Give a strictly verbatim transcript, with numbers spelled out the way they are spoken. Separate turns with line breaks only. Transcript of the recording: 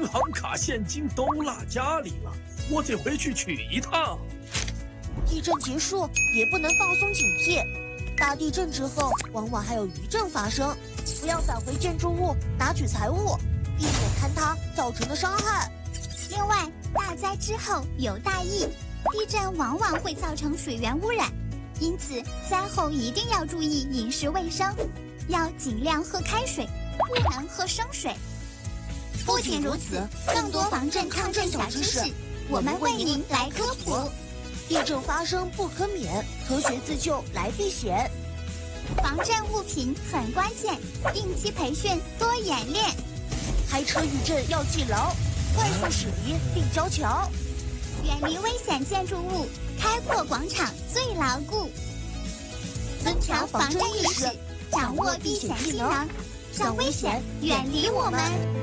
行卡、现金都落家里了，我得回去取一趟。
地震结束也不能放松警惕，大地震之后往往还有余震发生，不要返回建筑物拿取财物，避免坍塌造成的伤害。
另外，大灾之后有大疫，地震往往会造成水源污染，因此灾后一定要注意饮食卫生，要尽量喝开水，不能喝生水。不仅如此，更多防震抗震小知识，我们为您来科普。
地震发生不可免，科学自救来避险。
防震物品很关键，定期培训，多演练。
开车遇震要记牢，快速驶离并交桥。
远离危险建筑物，开阔广场最牢固。增强防震意识，掌握避险技能，让危险远离我们。